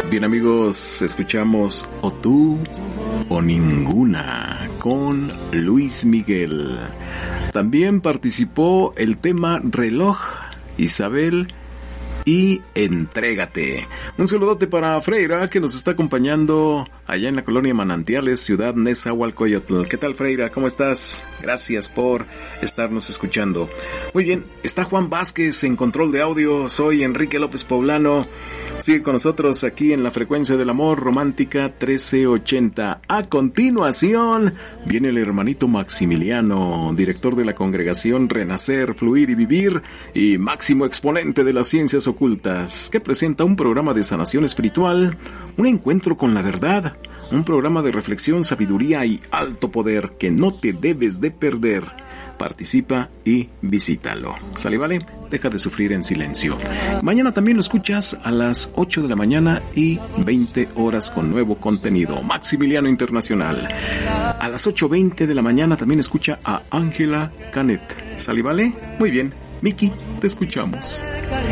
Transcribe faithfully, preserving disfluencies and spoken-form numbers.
Bien, amigos, escuchamos O Tú o Ninguna con Luis Miguel. También participó el tema Reloj, Isabel y Entrégate. Un saludote para Freira, que nos está acompañando allá en la colonia Manantiales, ciudad Nezahualcóyotl. ¿Qué tal, Freira? ¿Cómo estás? Gracias por estarnos escuchando. Muy bien, está Juan Vázquez en control de audio. Soy Enrique López Poblano. Sigue con nosotros aquí en la frecuencia del amor romántica trece ochenta. A continuación viene el hermanito Maximiliano, director de la congregación Renacer, Fluir y Vivir y máximo exponente de las ciencias ocultas, que presenta un programa de sanación espiritual, un encuentro con la verdad, un programa de reflexión, sabiduría y alto poder que no te debes de perder. Participa y visítalo. ¿Sale, vale? Deja de sufrir en silencio. Mañana también lo escuchas a las ocho de la mañana y veinte horas con nuevo contenido. Maximiliano Internacional. A las ocho veinte de la mañana también escucha a Ángela Canet. ¿Sale, vale? Muy bien. Miki, te escuchamos.